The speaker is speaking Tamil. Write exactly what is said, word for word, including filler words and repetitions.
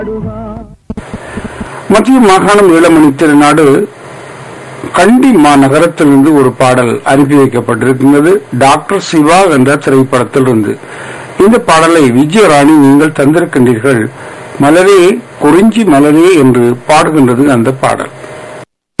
மத்திய மாகாணம் ஈழமணி திருநாடு கண்டி மாநகரத்திலிருந்து ஒரு பாடல் அனுப்பி வைக்கப்பட்டிருக்கின்றது. டாக்டர் சிவா என்ற திரைப்படத்திலிருந்து இந்த பாடலை விஜயராணி நீங்கள் தந்திருக்கின்றீர்கள். மலரே குறிஞ்சி மலரே என்று பாடுகின்றது அந்த பாடல்.